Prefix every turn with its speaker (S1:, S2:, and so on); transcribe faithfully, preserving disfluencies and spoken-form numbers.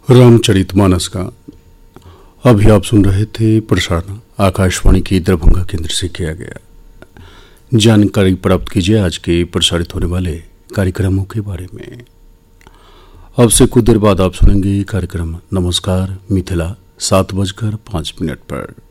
S1: रामचरितमानस का अभी आप सुन रहे थे। प्रसारण आकाशवाणी के दरभंगा केंद्र से किया गया। जानकारी प्राप्त कीजिए आज के प्रसारित होने वाले कार्यक्रमों के बारे में। अब से कुछ देर बाद आप सुनेंगे कार्यक्रम नमस्कार मिथिला सात बजकर पाँच मिनट पर।